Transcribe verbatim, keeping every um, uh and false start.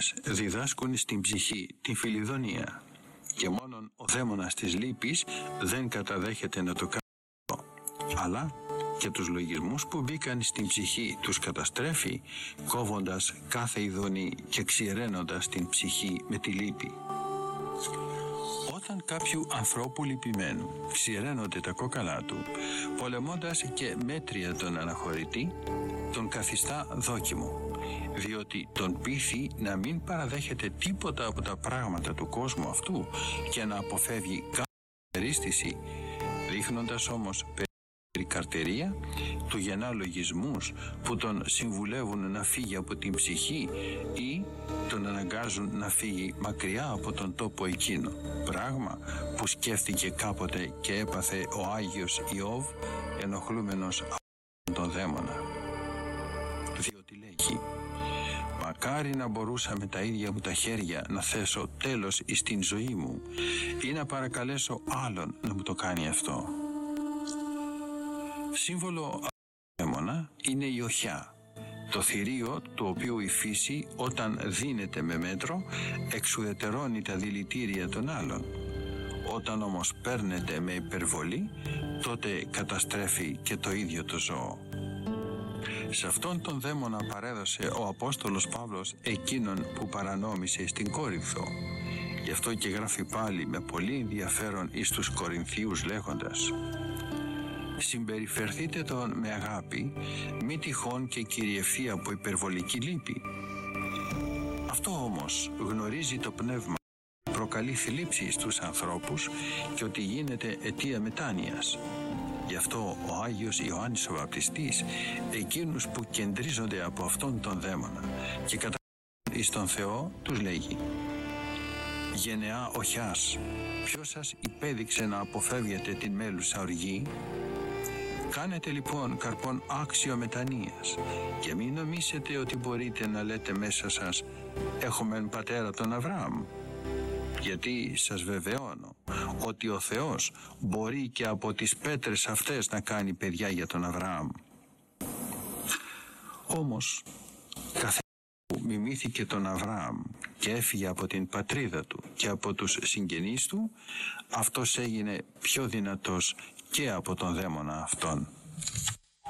δαίμονες διδάσκουν στην ψυχή την φιλιδονία και μόνον ο δαίμονας της λύπης δεν καταδέχεται να το κάνει αυτό, αλλά και τους λογισμούς που μπήκαν στην ψυχή τους καταστρέφει, κόβοντας κάθε ειδονή και ξηραίνοντας την ψυχή με τη λύπη. Όταν κάποιου ανθρώπου λυπημένου ξηραίνονται τα κόκαλά του, πολεμώντας και μέτρια τον αναχωρητή, τον καθιστά δόκιμο, διότι τον πείθει να μην παραδέχεται τίποτα από τα πράγματα του κόσμου αυτού και να αποφεύγει κάθε περίστηση, δείχνοντας όμως καρτερία, του γεννά λογισμούς που τον συμβουλεύουν να φύγει από την ψυχή ή τον αναγκάζουν να φύγει μακριά από τον τόπο εκείνο, πράγμα που σκέφτηκε κάποτε και έπαθε ο Άγιος Ιώβ, ενοχλούμενος από τον δαίμονα. Διότι λέγει: «Μακάρι να μπορούσα με τα ίδια μου τα χέρια να θέσω τέλος στην ζωή μου ή να παρακαλέσω άλλον να μου το κάνει αυτό». Σύμβολο δαίμονα είναι η οχιά, το θηρίο του οποίου η φύση όταν δίνεται με μέτρο εξουδετερώνει τα δηλητήρια των άλλων. Όταν όμως παίρνεται με υπερβολή, τότε καταστρέφει και το ίδιο το ζώο. Σε αυτόν τον δαίμονα παρέδωσε ο Απόστολος Παύλος εκείνον που παρανόμησε στην Κόρινθο. Γι' αυτό και γράφει πάλι με πολύ ενδιαφέρον εις τους Κορινθίους λέγοντας: «Συμπεριφερθείτε τον με αγάπη, μη τυχόν και κυριευθεί από υπερβολική λύπη». Αυτό όμως γνωρίζει το πνεύμα, προκαλεί θλίψη στους ανθρώπους και ότι γίνεται αιτία μετάνοιας. Γι' αυτό ο Άγιος Ιωάννης ο Βαπτιστής, εκείνους που κεντρίζονται από αυτόν τον δαίμονα και κατά εις τον Θεό, τους λέγει: «Γενεά οχιάς, ποιος σας υπέδειξε να αποφεύγετε την μέλουσα οργή? Κάνετε λοιπόν καρπόν άξιο μετανοίας και μην νομίσετε ότι μπορείτε να λέτε μέσα σας «Έχομεν πατέρα τον Αβραάμ». Γιατί σας βεβαιώνω ότι ο Θεός μπορεί και από τις πέτρες αυτές να κάνει παιδιά για τον Αβραάμ. Όμως καθένας που μιμήθηκε τον Αβραάμ και έφυγε από την πατρίδα του και από τους συγγενείς του, αυτός έγινε πιο δυνατός και από τον δαίμονα αυτόν».